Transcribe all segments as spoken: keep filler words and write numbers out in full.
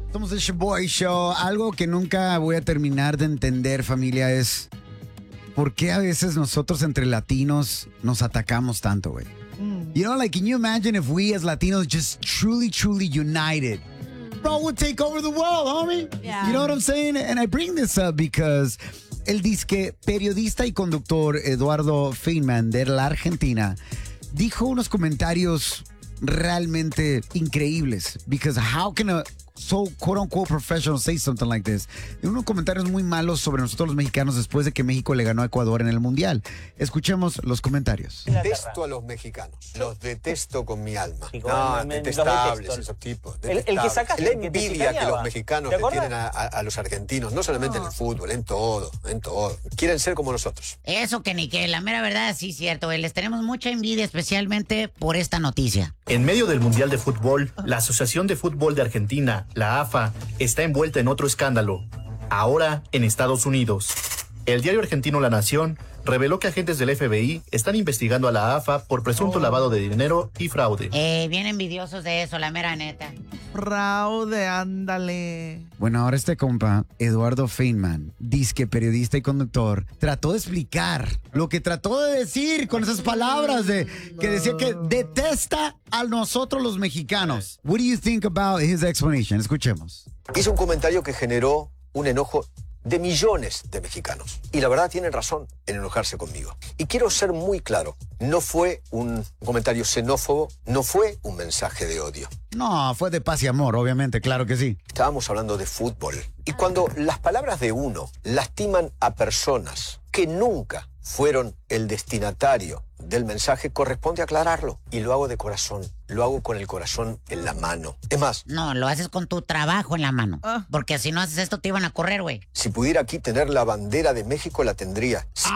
Somos el Shoboy Show. Algo que nunca voy a terminar de entender, familia, es por qué a veces nosotros entre latinos nos atacamos tanto, güey. Mm. You know, like, can you imagine if we as Latinos just truly, truly united? Bro, we'll take over the world, homie. Yeah. You know what I'm saying? And I bring this up because el disque periodista y conductor Eduardo Feynman de la Argentina dijo unos comentarios realmente increíbles. Because how can a so quote-unquote professional say something like this? Unos comentarios muy malos sobre nosotros los mexicanos después de que México le ganó a Ecuador en el Mundial. Escuchemos los comentarios. Detesto a los mexicanos. Los detesto con mi alma. No, detestables esos tipos. El, el que sacaste, la envidia que, que los mexicanos le tienen a, a, a los argentinos, no solamente no. en el fútbol, en todo, en todo. Quieren ser como nosotros. Eso que ni que, la mera verdad, sí cierto, güey. Les tenemos mucha envidia, especialmente por esta noticia. En medio del Mundial de Fútbol, la Asociación de Fútbol de Argentina, la A F A, está envuelta en otro escándalo, ahora en Estados Unidos. El diario argentino La Nación reveló que agentes del F B I están investigando a la A F A por presunto oh. lavado de dinero y fraude. Eh, bien envidiosos de eso, la mera neta. Fraude, ándale. Bueno, ahora este compa, Eduardo Feynman, disque periodista y conductor, trató de explicar lo que trató de decir con esas palabras de que decía que detesta a nosotros los mexicanos. What do you think about his explanation? Escuchemos. Hizo un comentario que generó un enojo de millones de mexicanos. Y la verdad tienen razón en enojarse conmigo. Y quiero ser muy claro, no fue un comentario xenófobo, no fue un mensaje de odio. No, fue de paz y amor, obviamente, claro que sí. Estábamos hablando de fútbol. Y cuando las palabras de uno lastiman a personas que nunca fueron el destinatario del mensaje, corresponde aclararlo. Y lo hago de corazón. Lo hago con el corazón en la mano. Es más... No, lo haces con tu trabajo en la mano. Uh. Porque si no haces esto, te iban a correr, güey. Si pudiera aquí tener la bandera de México, la tendría. Sí.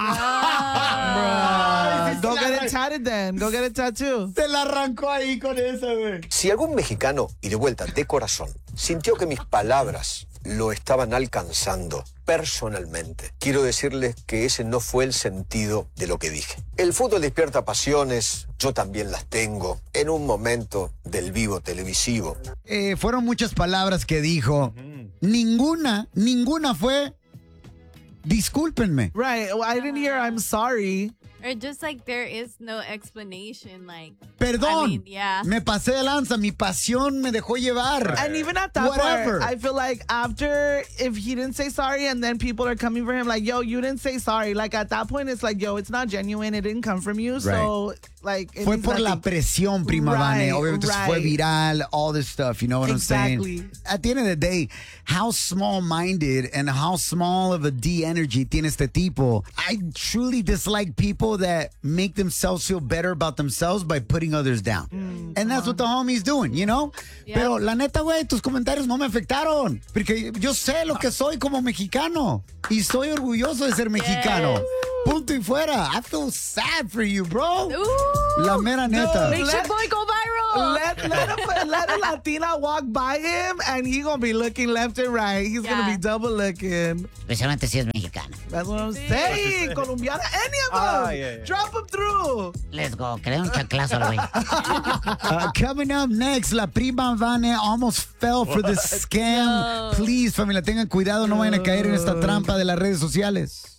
Ah, Go get it tatted then. Go get it tattoo. Se la arrancó ahí con esa, güey. Si algún mexicano, y de vuelta, de corazón, sintió que mis palabras lo estaban alcanzando personalmente, quiero decirles que ese no fue el sentido de lo que dije. El fútbol despierta pasiones, yo también las tengo, en un momento del vivo televisivo. Eh, fueron muchas palabras que dijo. Uh-huh. Ninguna, ninguna fue discúlpenme. Right, well, I didn't hear I'm sorry. Or just like there is no explanation, like... Perdón, I mean, yeah. me pasé de lanza, mi pasión me dejó llevar. And even at that Whatever. part, I feel like after, if he didn't say sorry and then people are coming for him like, yo, you didn't say sorry. Like at that point, it's like, yo, it's not genuine, it didn't come from you, right. So... Like, fue por la presión, prima right, Vane. Obviamente right. fue viral, all this stuff, you know what exactly. I'm saying? At the end of the day, how small-minded and how small of a D energy tiene este tipo. I truly dislike people that make themselves feel better about themselves by putting others down. Mm, and that's what the homie's doing, you know? Yeah. Pero la neta, güey, tus comentarios no me afectaron. Porque yo sé lo que soy como mexicano. Y soy orgulloso de ser mexicano. Yes. Punto y fuera. I feel sad for you, bro. Ooh, la mera neta. Make your boy go viral. Let, let, a, let a Latina walk by him and he gonna be looking left and right. He's yeah. gonna be double looking. Especialmente si es mexicana. That's what I'm saying. Colombiana, any of them. Ah, yeah, yeah. Drop them through. Let's go. Que le un chanclazo al güey. uh, coming up next, la prima Vane almost fell for this scam. No. Please, familia, tengan cuidado. No vayan a caer en esta trampa de las redes sociales.